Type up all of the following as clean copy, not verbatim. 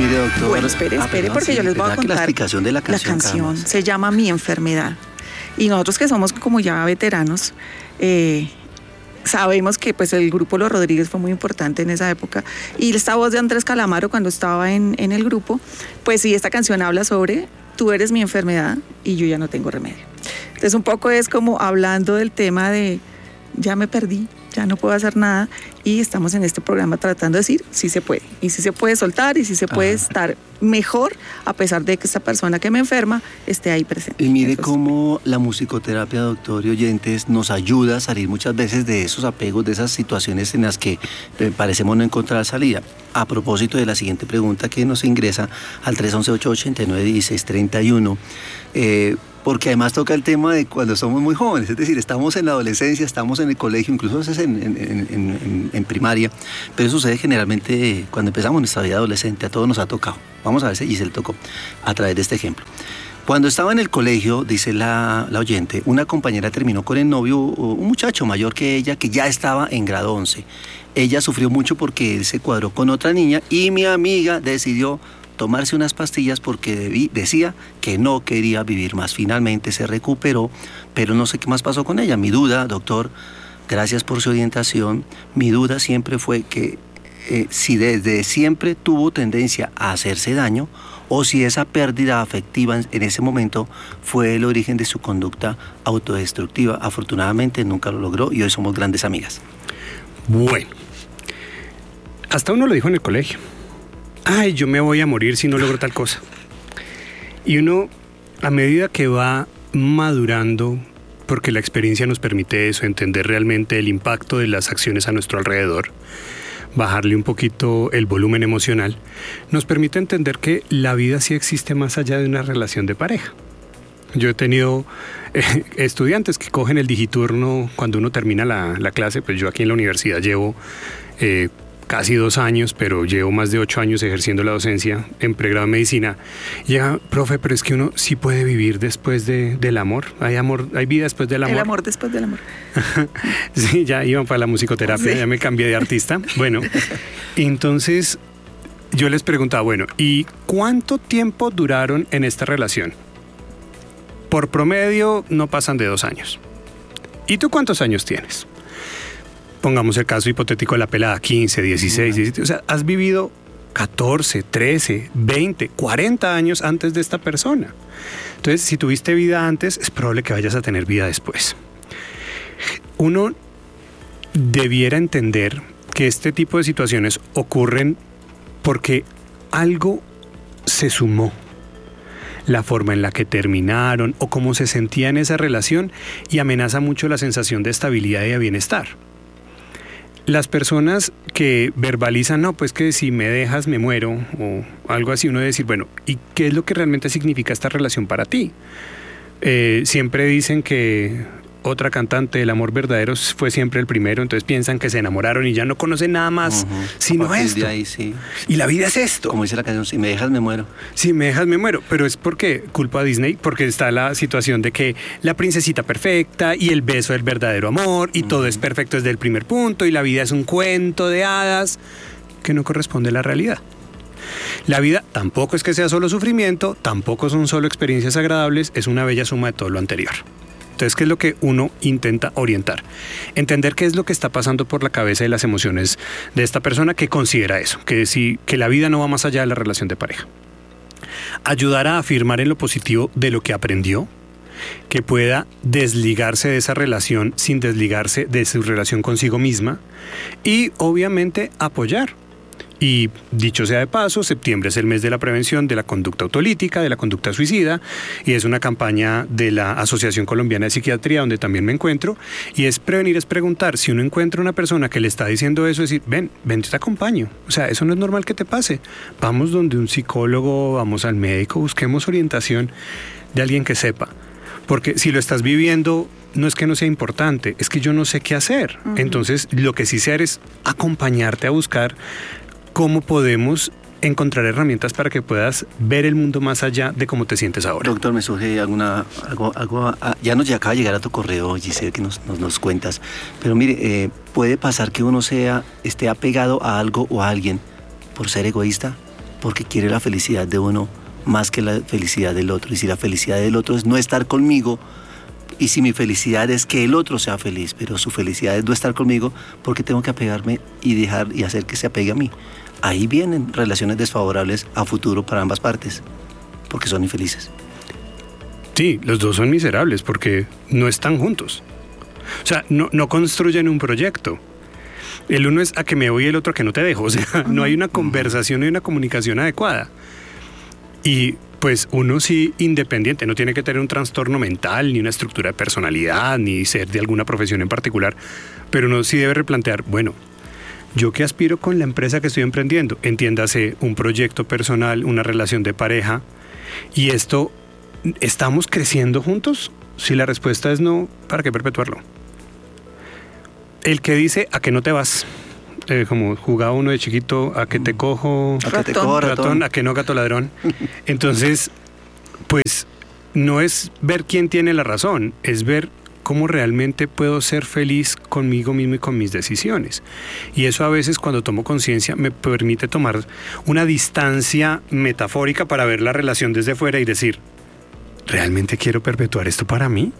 mire, doctor. Bueno, espere, porque yo les voy a contar. La explicación de la canción. La canción se llama Mi Enfermedad. Y nosotros que somos como ya veteranos, sabemos que pues el grupo Los Rodríguez fue muy importante en esa época. Y esta voz de Andrés Calamaro cuando estaba en el grupo, pues sí, esta canción habla sobre tú eres mi enfermedad y yo ya no tengo remedio. Entonces un poco es como hablando del tema de ya me perdí, ya no puedo hacer nada, y estamos en este programa tratando de decir sí se puede, y sí se puede soltar, y sí se puede estar mejor a pesar de que esta persona que me enferma esté ahí presente. Y mire cómo la musicoterapia, doctor y oyentes, nos ayuda a salir muchas veces de esos apegos, de esas situaciones en las que parecemos no encontrar salida. A propósito de la siguiente pregunta que nos ingresa al 311-889-1631, porque además toca el tema de cuando somos muy jóvenes, es decir, estamos en la adolescencia, estamos en el colegio, incluso a veces en primaria, pero eso sucede generalmente cuando empezamos nuestra vida adolescente, a todos nos ha tocado. Vamos a ver si Giselle tocó a través de este ejemplo. Cuando estaba en el colegio, dice la oyente, una compañera terminó con el novio, un muchacho mayor que ella, que ya estaba en grado 11. Ella sufrió mucho porque él se cuadró con otra niña y mi amiga decidió tomarse unas pastillas porque decía que no quería vivir más. Finalmente se recuperó, pero no sé qué más pasó con ella. Mi duda, doctor, gracias por su orientación, mi duda siempre fue que si desde siempre tuvo tendencia a hacerse daño o si esa pérdida afectiva en ese momento fue el origen de su conducta autodestructiva. Afortunadamente nunca lo logró y hoy somos grandes amigas. Bueno, hasta uno lo dijo en el colegio. Ay, yo me voy a morir si no logro tal cosa. Y uno, a medida que va madurando, porque la experiencia nos permite eso, entender realmente el impacto de las acciones a nuestro alrededor, bajarle un poquito el volumen emocional, nos permite entender que la vida sí existe más allá de una relación de pareja. Yo he tenido estudiantes que cogen el digiturno cuando uno termina la clase, pues yo aquí en la universidad llevo casi 2 años, pero llevo más de 8 años ejerciendo la docencia en pregrado de medicina. Y llega, profe, pero es que uno sí puede vivir después del amor. Hay vida después del amor. El amor después del amor. Sí, ya iban para la musicoterapia, sí. Ya me cambié de artista. Bueno, entonces yo les preguntaba, bueno, ¿y cuánto tiempo duraron en esta relación? Por promedio no pasan de 2 años. ¿Y tú cuántos años tienes? Pongamos el caso hipotético de la pelada, 15, 16, 17. O sea, has vivido 14, 13, 20, 40 años antes de esta persona. Entonces, si tuviste vida antes, es probable que vayas a tener vida después. Uno debiera entender que este tipo de situaciones ocurren porque algo se sumó. La forma en la que terminaron o cómo se sentía en esa relación y amenaza mucho la sensación de estabilidad y de bienestar. Las personas que verbalizan, no, pues que si me dejas me muero o algo así, uno debe decir, bueno, ¿y qué es lo que realmente significa esta relación para ti? Siempre dicen que otra cantante, el amor verdadero fue siempre el primero, entonces piensan que se enamoraron y ya no conocen nada más sino esto. De ahí, sí. Y la vida es esto. Como dice la canción, si me dejas me muero. Si me dejas me muero, pero es porque culpa a Disney, porque está la situación de que la princesita perfecta y el beso del verdadero amor y todo es perfecto desde el primer punto y la vida es un cuento de hadas que no corresponde a la realidad. La vida tampoco es que sea solo sufrimiento, tampoco son solo experiencias agradables, es una bella suma de todo lo anterior. Entonces, ¿qué es lo que uno intenta orientar? Entender qué es lo que está pasando por la cabeza y las emociones de esta persona que considera eso, que la vida no va más allá de la relación de pareja. Ayudar a afirmar en lo positivo de lo que aprendió, que pueda desligarse de esa relación sin desligarse de su relación consigo misma y obviamente apoyar. Y dicho sea de paso, septiembre es el mes de la prevención de la conducta autolítica, de la conducta suicida, y es una campaña de la Asociación Colombiana de Psiquiatría, donde también me encuentro, y es prevenir, es preguntar. Si uno encuentra una persona que le está diciendo eso, es decir, ven, yo te acompaño. O sea, eso no es normal que te pase. Vamos donde un psicólogo, vamos al médico, busquemos orientación de alguien que sepa. Porque si lo estás viviendo, no es que no sea importante, es que yo no sé qué hacer. Entonces, lo que sí sé es acompañarte a buscar cómo podemos encontrar herramientas para que puedas ver el mundo más allá de cómo te sientes ahora. Doctor, me surge algo, ya nos acaba de llegar a tu correo, Giselle, que nos cuentas, pero mire, ¿puede pasar que uno esté apegado a algo o a alguien por ser egoísta? porque quiere la felicidad de uno más que la felicidad del otro. Y si la felicidad del otro es no estar conmigo, y si mi felicidad es que el otro sea feliz, pero su felicidad es no estar conmigo, ¿por qué tengo que apegarme y dejar y hacer que se apegue a mí? Ahí vienen relaciones desfavorables a futuro para ambas partes, porque son infelices. Sí, los dos son miserables porque no están juntos. O sea, no construyen un proyecto. El uno es a que me voy y el otro a que no te dejo. O sea, no hay una conversación y una comunicación adecuada. Y pues uno sí independiente, no tiene que tener un trastorno mental, ni una estructura de personalidad, ni ser de alguna profesión en particular, pero uno sí debe replantear, bueno, ¿yo qué aspiro con la empresa que estoy emprendiendo? Entiéndase, un proyecto personal, una relación de pareja, y esto, ¿estamos creciendo juntos? Si la respuesta es no, ¿para qué perpetuarlo? El que dice, ¿a que no te vas? Como jugaba uno de chiquito, a que te cojo a que te cojo ratón, a que no gato ladrón. Entonces, pues no es ver quién tiene la razón, es ver cómo realmente puedo ser feliz conmigo mismo y con mis decisiones. Y eso a veces cuando tomo conciencia me permite tomar una distancia metafórica para ver la relación desde fuera y decir, ¿realmente quiero perpetuar esto para mí?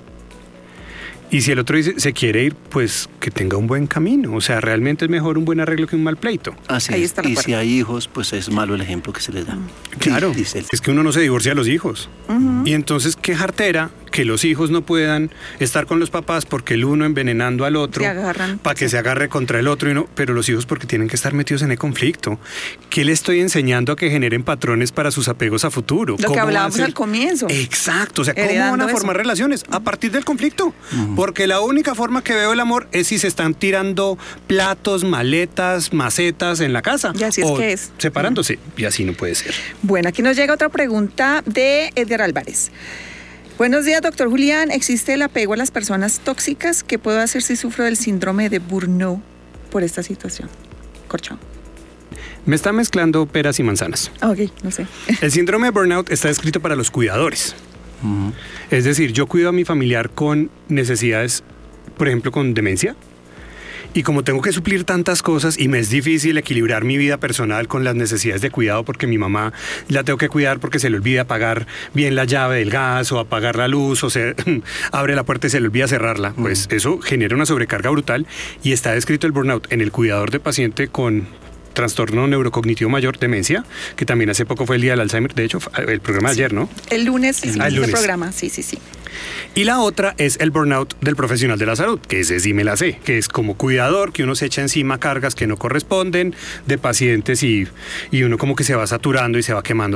Y si el otro dice, se quiere ir, pues que tenga un buen camino. O sea, realmente es mejor un buen arreglo que un mal pleito. Así es. Y si hay hijos, pues es malo el ejemplo que se les da. Claro, es que uno no se divorcia a los hijos. Y entonces, qué jartera que los hijos no puedan estar con los papás porque el uno envenenando al otro para que se agarre contra el otro, y no, pero los hijos porque tienen que estar metidos en el conflicto. ¿Qué le estoy enseñando a que generen patrones para sus apegos a futuro? Lo que hablábamos al comienzo. Exacto, o sea, ¿cómo van a formar relaciones? A partir del conflicto. Porque la única forma que veo el amor es si se están tirando platos, maletas, macetas en la casa. Y así es que es. Separándose. Y así no puede ser. Bueno, aquí nos llega otra pregunta de Edgar Álvarez. Buenos días, doctor Julián. ¿Existe el apego a las personas tóxicas? ¿Qué puedo hacer si sufro del síndrome de Burnout por esta situación? Corchón. Me está mezclando peras y manzanas. Ok, no sé. El síndrome de burnout está escrito para los cuidadores. Es decir, yo cuido a mi familiar con necesidades, por ejemplo, con demencia. Y como tengo que suplir tantas cosas y me es difícil equilibrar mi vida personal con las necesidades de cuidado porque mi mamá la tengo que cuidar porque se le olvida apagar bien la llave del gas o apagar la luz o se abre la puerta y se le olvida cerrarla, pues eso genera una sobrecarga brutal y está descrito el burnout en el cuidador de paciente con trastorno neurocognitivo mayor, demencia, que también hace poco fue el día del Alzheimer, de hecho el programa de ayer, ¿no? El lunes, el lunes. Programa, sí. Y la otra es el burnout del profesional de la salud, que ese sí me la sé, que es como cuidador, que uno se echa encima cargas que no corresponden de pacientes y uno como que se va saturando y se va quemando.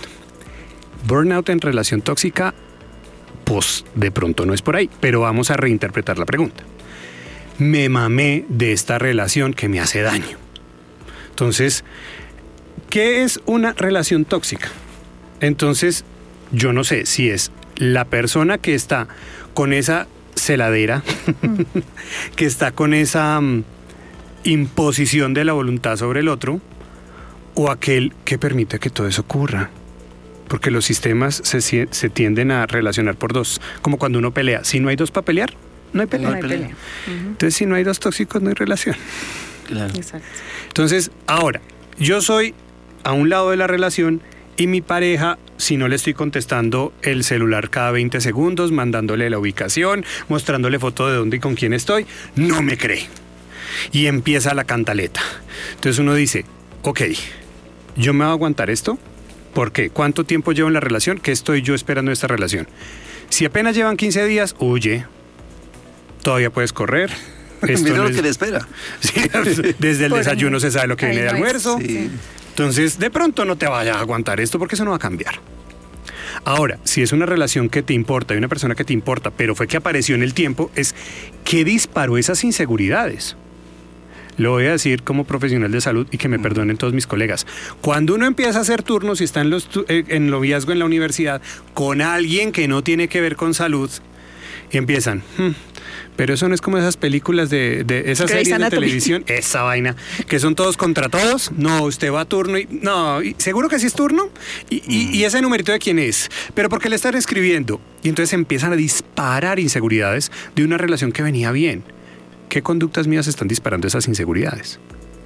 Burnout en relación tóxica, pues de pronto no es por ahí, pero vamos a reinterpretar la pregunta. Me mamé de esta relación que me hace daño. Entonces, ¿qué es una relación tóxica? Entonces, yo no sé si es la persona que está con esa celadera, que está con esa imposición de la voluntad sobre el otro, o aquel que permite que todo eso ocurra. Porque los sistemas se tienden a relacionar por dos, como cuando uno pelea. Si no hay dos para pelear, no hay pelea. No hay pelea. Entonces, si no hay dos tóxicos, no hay relación. Claro. Exacto. Entonces, ahora, yo soy a un lado de la relación y mi pareja, si no le estoy contestando el celular cada 20 segundos, mandándole la ubicación, mostrándole foto de dónde y con quién estoy, no me cree. Y empieza la cantaleta. Entonces uno dice, ok, ¿yo me voy a aguantar esto? ¿Por qué? ¿Cuánto tiempo llevo en la relación? ¿Qué estoy yo esperando en esta relación? Si apenas llevan 15 días, huye. Todavía puedes correr. Mira lo que le espera. Sí, desde el desayuno se sabe lo que viene de almuerzo. Sí. Entonces, de pronto no te vayas a aguantar esto porque eso no va a cambiar. Ahora, si es una relación que te importa y una persona que te importa, pero fue que apareció en el tiempo, es ¿qué disparó esas inseguridades? Lo voy a decir como profesional de salud y que me perdonen todos mis colegas. Cuando uno empieza a hacer turnos y está en noviazgo en la universidad con alguien que no tiene que ver con salud, y empiezan... Pero eso no es como esas películas de esas Grey's series Anatomy. de televisión, esa vaina, que son todos contra todos. No, usted va a turno y... No, ¿seguro que sí es turno? ¿Y ese numerito de quién es? ¿Pero por qué le están escribiendo? Y entonces empiezan a disparar inseguridades de una relación que venía bien. ¿Qué conductas mías están disparando esas inseguridades?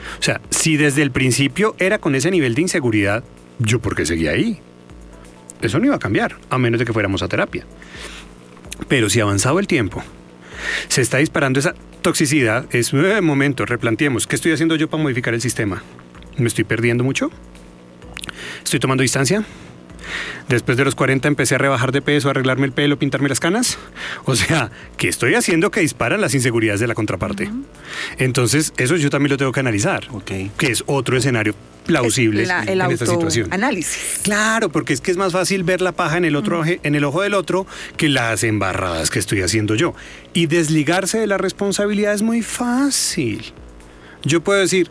O sea, si desde el principio era con ese nivel de inseguridad, ¿yo por qué seguía ahí? Eso no iba a cambiar, a menos de que fuéramos a terapia. Pero si avanzado el tiempo, se está disparando esa toxicidad, es momento, replanteemos, ¿qué estoy haciendo yo para modificar el sistema? ¿Me estoy perdiendo mucho? ¿Estoy tomando distancia? Después de los 40 empecé a rebajar de peso, a arreglarme el pelo, pintarme las canas. O sea, ¿qué estoy haciendo que disparan las inseguridades de la contraparte? Entonces, eso yo también lo tengo que analizar, que es otro escenario plausible en esta situación. Análisis. Claro, porque es que es más fácil ver la paja en el otro, en el ojo del otro que las embarradas que estoy haciendo yo. Y desligarse de la responsabilidad es muy fácil. Yo puedo decir,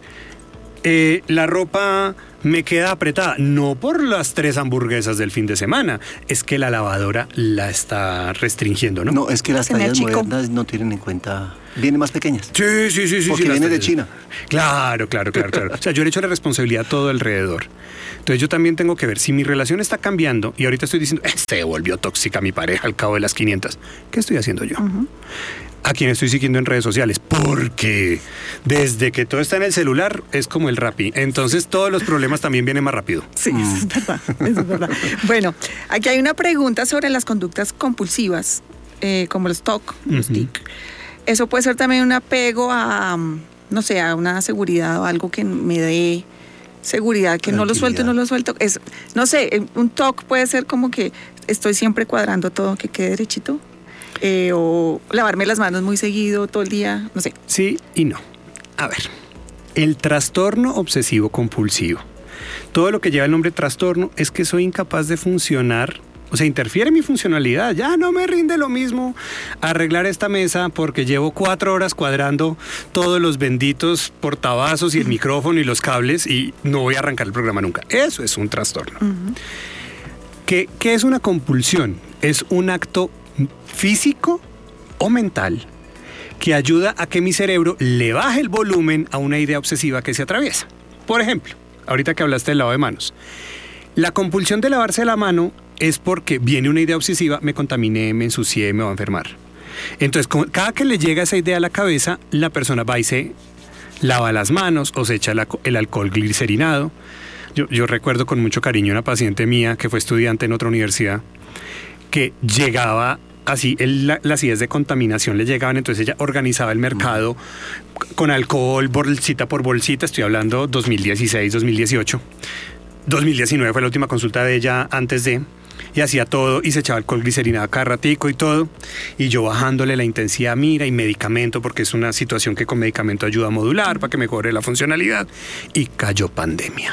la ropa me queda apretada, no por las 3 hamburguesas del fin de semana, es que la lavadora la está restringiendo, ¿no? No, es que las tallas modernas no tienen en cuenta, vienen más pequeñas. Sí. Porque vienen de China. Claro. O sea, yo le echo la responsabilidad a todo alrededor. Entonces yo también tengo que ver, si mi relación está cambiando, y ahorita estoy diciendo, se volvió tóxica mi pareja al cabo de las 500, ¿qué estoy haciendo yo? ¿A quién estoy siguiendo en redes sociales? Porque desde que todo está en el celular es como el Rappi. Entonces todos los problemas también vienen más rápido. Sí, eso es verdad. Bueno, aquí hay una pregunta sobre las conductas compulsivas, como los TOC, los TIC. Eso puede ser también un apego a, no sé, a una seguridad o algo que me dé seguridad, que no lo suelto. No sé, un TOC puede ser como que estoy siempre cuadrando todo, que quede derechito. O lavarme las manos muy seguido, todo el día, no sé. Sí y no. A ver, el trastorno obsesivo compulsivo. Todo lo que lleva el nombre trastorno es que soy incapaz de funcionar, o sea, interfiere en mi funcionalidad. Ya no me rinde lo mismo arreglar esta mesa porque llevo 4 horas cuadrando todos los benditos portavasos y el micrófono y los cables y no voy a arrancar el programa nunca. Eso es un trastorno. ¿Qué es una compulsión? Es un acto físico o mental que ayuda a que mi cerebro le baje el volumen a una idea obsesiva que se atraviesa. Por ejemplo, ahorita que hablaste del lavado de manos, la compulsión de lavarse la mano es porque viene una idea obsesiva, me contaminé, me ensucié, me voy a enfermar. Entonces, cada que le llega esa idea a la cabeza, la persona va y se lava las manos o se echa el alcohol glicerinado. Yo recuerdo con mucho cariño una paciente mía que fue estudiante en otra universidad que llegaba así, las ideas de contaminación le llegaban, entonces ella organizaba el mercado con alcohol, bolsita por bolsita, estoy hablando 2016, 2018. 2019 fue la última consulta de ella antes de, y hacía todo, y se echaba alcohol glicerinado cada ratico y todo, y yo bajándole la intensidad, mira, y medicamento, porque es una situación que con medicamento ayuda a modular para que mejore la funcionalidad, y cayó pandemia.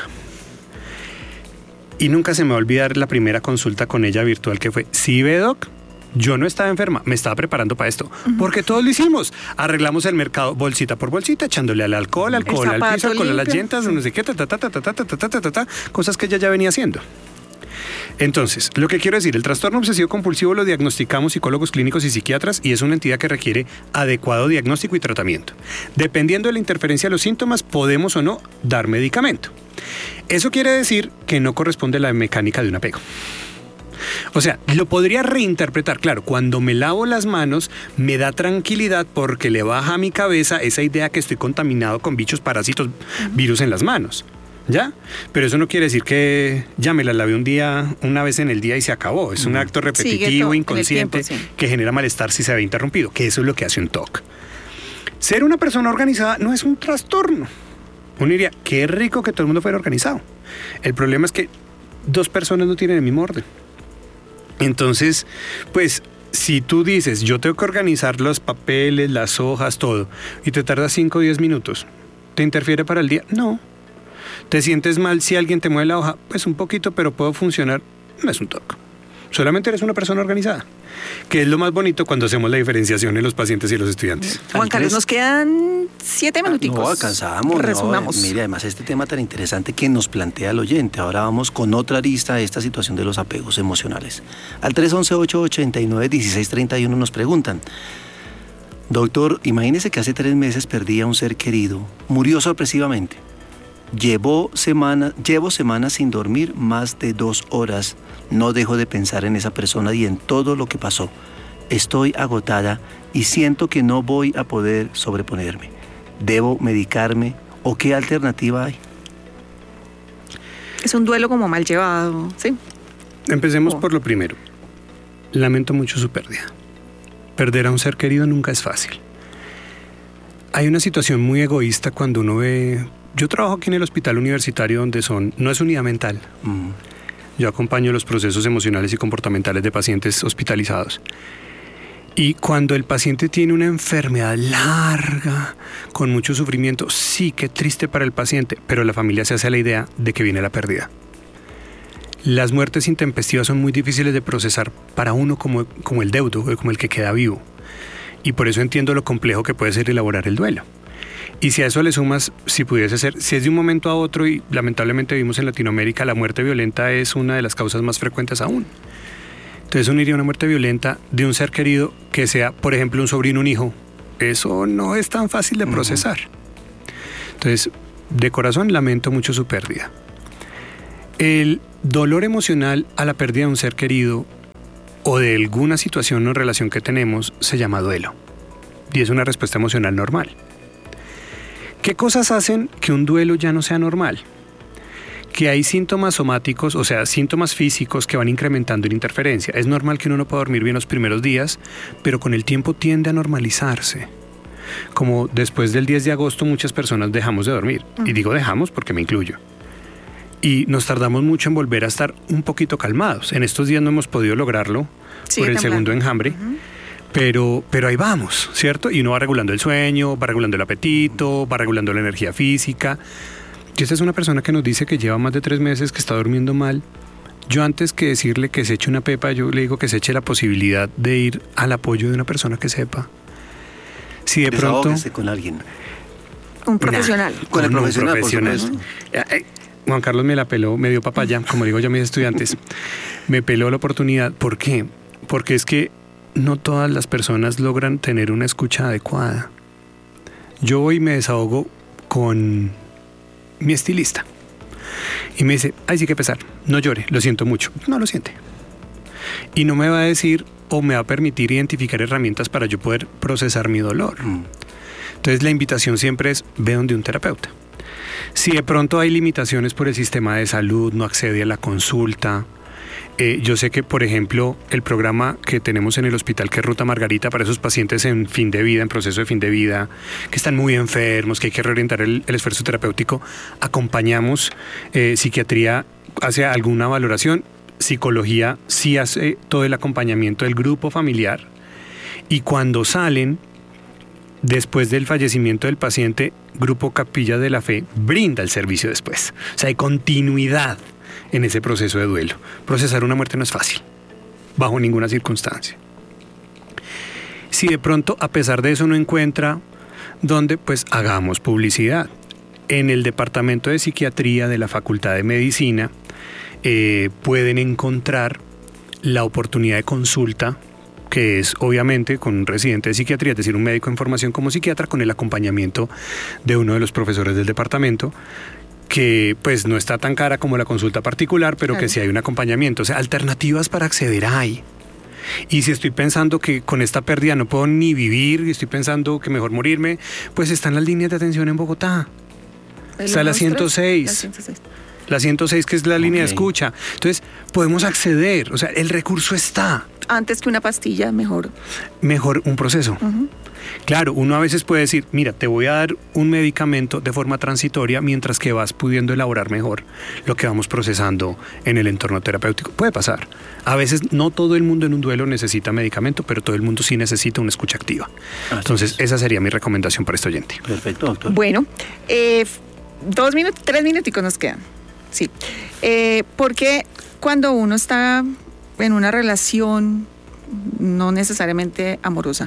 Y nunca se me va a olvidar la primera consulta con ella virtual que fue, ¿sí ve, doc? Yo no estaba enferma, me estaba preparando para esto, porque todos lo hicimos. Arreglamos el mercado bolsita por bolsita, echándole al alcohol al piso, alcohol a las llantas, no sé qué, cosas que ella ya venía haciendo. Entonces, lo que quiero decir, el trastorno obsesivo compulsivo lo diagnosticamos psicólogos clínicos y psiquiatras y es una entidad que requiere adecuado diagnóstico y tratamiento. Dependiendo de la interferencia de los síntomas, podemos o no dar medicamento. Eso quiere decir que no corresponde a la mecánica de un apego. O sea, lo podría reinterpretar. Claro, cuando me lavo las manos me da tranquilidad porque le baja a mi cabeza esa idea que estoy contaminado con bichos, parásitos, virus en las manos. ¿Ya? Pero eso no quiere decir que ya me la lavé una vez en el día y se acabó. Es un acto repetitivo, inconsciente, que genera malestar si se ve interrumpido, que eso es lo que hace un TOC. Ser una persona organizada no es un trastorno. Uno diría, qué rico que todo el mundo fuera organizado. El problema es que 2 personas no tienen el mismo orden. Entonces, pues, si tú dices, yo tengo que organizar los papeles, las hojas, todo, y te tardas 5 o 10 minutos, ¿te interfiere para el día? No. ¿Te sientes mal si alguien te mueve la hoja? Pues un poquito, pero puedo funcionar. No es un TOC. Solamente eres una persona organizada, que es lo más bonito cuando hacemos la diferenciación en los pacientes y los estudiantes. Juan Carlos, nos quedan 7 minuticos. No, alcanzamos. Resumamos. Mire, además este tema tan interesante que nos plantea el oyente. Ahora vamos con otra arista de esta situación de los apegos emocionales. Al 311-889-1631 nos preguntan, doctor, imagínese que hace 3 meses perdí a un ser querido, murió sorpresivamente. Llevo semanas sin dormir más de 2 horas. No dejo de pensar en esa persona y en todo lo que pasó. Estoy agotada y siento que no voy a poder sobreponerme. ¿Debo medicarme ¿O qué alternativa hay? Es un duelo como mal llevado, ¿sí? Empecemos por lo primero. Lamento mucho su pérdida. Perder a un ser querido nunca es fácil. Hay una situación muy egoísta cuando uno ve... Yo trabajo aquí en el hospital universitario donde no es unidad mental. Yo acompaño los procesos emocionales y comportamentales de pacientes hospitalizados. Y cuando el paciente tiene una enfermedad larga, con mucho sufrimiento, sí, qué triste para el paciente, pero la familia se hace la idea de que viene la pérdida. Las muertes intempestivas son muy difíciles de procesar para uno como el deudo, como el que queda vivo. Y por eso entiendo lo complejo que puede ser elaborar el duelo. Y si a eso le sumas, si pudiese ser, si es de un momento a otro, y lamentablemente vivimos en Latinoamérica, la muerte violenta es una de las causas más frecuentes aún. Entonces uno iría a una muerte violenta de un ser querido que sea, por ejemplo, un sobrino, un hijo. Eso no es tan fácil de procesar. Entonces, de corazón lamento mucho su pérdida. El dolor emocional a la pérdida de un ser querido o de alguna situación o relación que tenemos se llama duelo. Y es una respuesta emocional normal. ¿Qué cosas hacen que un duelo ya no sea normal? Que hay síntomas somáticos, o sea, síntomas físicos que van incrementando en interferencia. Es normal que uno no pueda dormir bien los primeros días, pero con el tiempo tiende a normalizarse. Como después del 10 de agosto muchas personas dejamos de dormir. Y digo dejamos porque me incluyo. Y nos tardamos mucho en volver a estar un poquito calmados. En estos días no hemos podido lograrlo por el segundo enjambre. Pero ahí vamos, ¿cierto? Y uno va regulando el sueño, va regulando el apetito, va regulando la energía física. Y esta es una persona que nos dice que lleva más de 3 meses, que está durmiendo mal. Yo antes que decirle que se eche una pepa, yo le digo que se eche la posibilidad de ir al apoyo de una persona que sepa. Si de pronto... con alguien. Un profesional. Con el profesional, por supuesto. Juan Carlos me la peló, me dio papaya, como digo yo a mis estudiantes. Me peló la oportunidad. ¿Por qué? Porque es que no todas las personas logran tener una escucha adecuada. Yo voy y me desahogo con mi estilista. Y me dice, ay, sí que pesar, no llore, lo siento mucho. No lo siente. Y no me va a decir o me va a permitir identificar herramientas para yo poder procesar mi dolor. Entonces la invitación siempre es, ve donde un terapeuta. Si de pronto hay limitaciones por el sistema de salud, no accede a la consulta. Yo sé que, por ejemplo, el programa que tenemos en el hospital, que es Ruta Margarita, para esos pacientes en fin de vida, en proceso de fin de vida, que están muy enfermos, que hay que reorientar el esfuerzo terapéutico, acompañamos. Psiquiatría hace alguna valoración, psicología sí hace todo el acompañamiento del grupo familiar, y cuando salen, después del fallecimiento del paciente, Grupo Capilla de la Fe brinda el servicio después. O sea, hay continuidad en ese proceso de duelo. Procesar una muerte no es fácil, bajo ninguna circunstancia. Si de pronto, a pesar de eso, no encuentra dónde, pues hagamos publicidad. En el departamento de psiquiatría de la Facultad de Medicina pueden encontrar la oportunidad de consulta, que es obviamente con un residente de psiquiatría, es decir, un médico en formación como psiquiatra, con el acompañamiento de uno de los profesores del departamento, que pues no está tan cara como la consulta particular, pero que sí hay un acompañamiento. O sea, alternativas para acceder hay. Y si estoy pensando que con esta pérdida no puedo ni vivir, y estoy pensando que mejor morirme, pues están las líneas de atención en Bogotá. Está la 106. La 106, que es la línea de escucha. Entonces, podemos acceder. O sea, el recurso está. Antes que una pastilla, mejor. Mejor un proceso. Claro, uno a veces puede decir, mira, te voy a dar un medicamento de forma transitoria mientras que vas pudiendo elaborar mejor lo que vamos procesando en el entorno terapéutico. Puede pasar. A veces no todo el mundo en un duelo necesita medicamento, pero todo el mundo sí necesita una escucha activa. Entonces, esa sería mi recomendación para este oyente. Perfecto, doctor. Bueno, 3 minuticos nos quedan. Sí. Porque cuando uno está en una relación no necesariamente amorosa,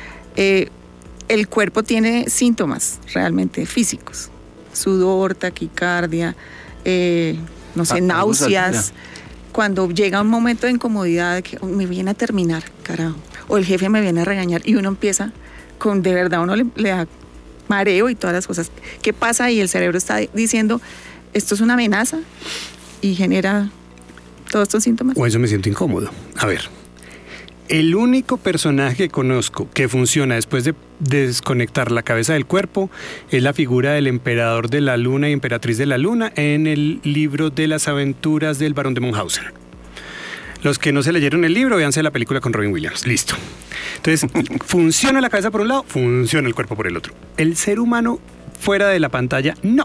el cuerpo tiene síntomas realmente físicos, sudor, taquicardia, no sé, náuseas. Cuando llega un momento de incomodidad de que me viene a terminar, carajo, o el jefe me viene a regañar y uno empieza con, de verdad, uno le da mareo y todas las cosas. ¿Qué pasa? Y el cerebro está diciendo, esto es una amenaza y genera todos estos síntomas. O eso me siento incómodo. A ver, El único personaje que conozco que funciona después de desconectar la cabeza del cuerpo es la figura del emperador de la luna y emperatriz de la luna en el libro de las aventuras del barón de Munchausen. Los que no se leyeron el libro, véanse la película con Robin Williams. Listo. Entonces, funciona la cabeza por un lado, funciona el cuerpo por el otro. El ser humano fuera de la pantalla, no.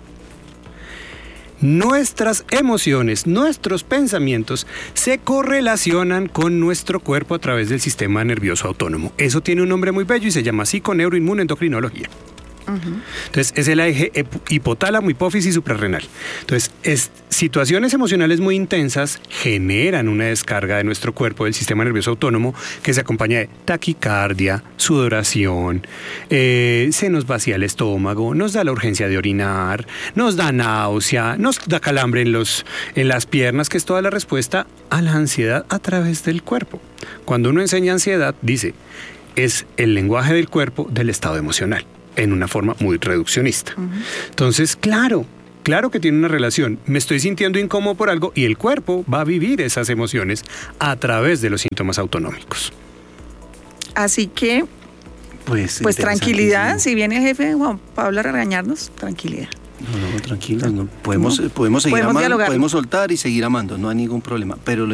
Nuestras emociones, nuestros pensamientos se correlacionan con nuestro cuerpo a través del sistema nervioso autónomo. Eso tiene un nombre muy bello y se llama psiconeuroinmunendocrinología. Entonces, es el eje hipotálamo, hipófisis, suprarrenal. Entonces, situaciones emocionales muy intensas generan una descarga de nuestro cuerpo del sistema nervioso autónomo que se acompaña de taquicardia, sudoración, se nos vacía el estómago, nos da la urgencia de orinar, nos da náusea, nos da calambre en las piernas, que es toda la respuesta a la ansiedad a través del cuerpo. Cuando uno enseña ansiedad, dice, es el lenguaje del cuerpo del estado emocional, en una forma muy reduccionista. Entonces, claro que tiene una relación. Me estoy sintiendo incómodo por algo y el cuerpo va a vivir esas emociones a través de los síntomas autonómicos. Así que, pues tranquilidad. Si viene el jefe Juan Pablo a regañarnos, tranquilidad. No, tranquilos, no. Podemos seguir amando, dialogar. Podemos soltar y seguir amando, no hay ningún problema. Pero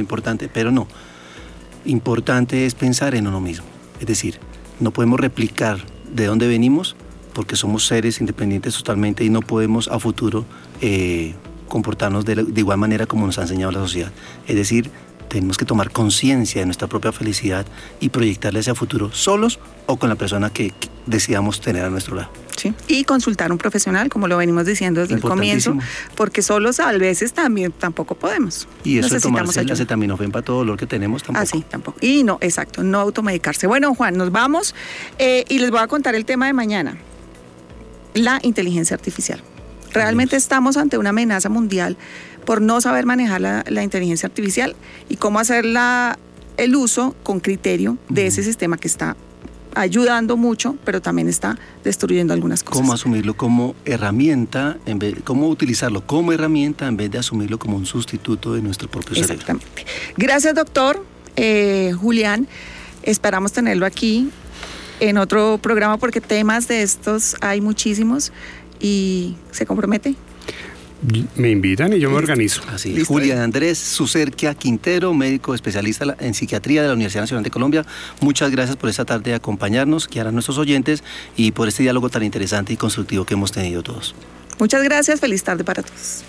importante es pensar en uno mismo. Es decir, no podemos replicar de dónde venimos, porque somos seres independientes totalmente y no podemos a futuro comportarnos de igual manera como nos ha enseñado la sociedad. Es decir, tenemos que tomar conciencia de nuestra propia felicidad y proyectarla hacia futuro solos o con la persona que decidamos tener a nuestro lado. Sí. Y consultar a un profesional, como lo venimos diciendo desde el comienzo, porque solos a veces tampoco podemos. Y eso de tomarse el acetaminofén para todo dolor que tenemos tampoco. Sí, tampoco. Y no, exacto, no automedicarse. Bueno, Juan, nos vamos y les voy a contar el tema de mañana. La inteligencia artificial. Realmente estamos ante una amenaza mundial por no saber manejar la inteligencia artificial y cómo hacer el uso con criterio de ese sistema que está ayudando mucho, pero también está destruyendo algunas cosas. Cómo asumirlo como herramienta, cómo utilizarlo como herramienta en vez de asumirlo como un sustituto de nuestro propio cerebro. Exactamente. Gracias, doctor Julián. Esperamos tenerlo aquí en otro programa porque temas de estos hay muchísimos y se compromete. Me invitan y yo me organizo. Así es. Julián Andrés Sucerquia Quintero, médico especialista en psiquiatría de la Universidad Nacional de Colombia. Muchas gracias por esta tarde de acompañarnos, guiar a nuestros oyentes y por este diálogo tan interesante y constructivo que hemos tenido todos. Muchas gracias. Feliz tarde para todos.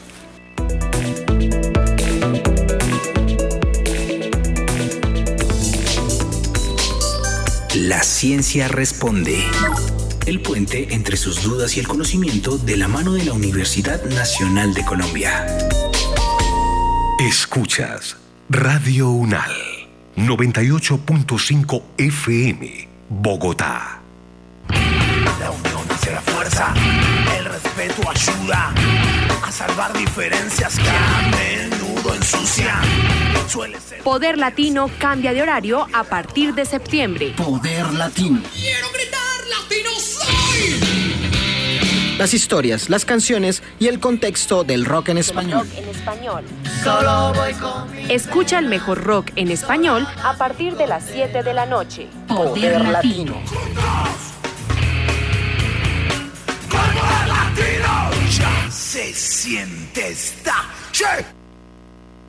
La ciencia responde. El puente entre sus dudas y el conocimiento de la mano de la Universidad Nacional de Colombia. Escuchas Radio UNAL 98.5 FM, Bogotá. La unión hace la fuerza, el respeto ayuda a salvar diferencias que a menudo ensucian. Poder Latino cambia de horario a partir de septiembre. Poder Latino. ¡Quiero gritar, latino soy! Las historias, las canciones y el contexto del rock en español. Solo voy con mi... Escucha el mejor rock en español a partir de las 7 de la noche. Poder Latino. Poder Latino. Ya se siente esta.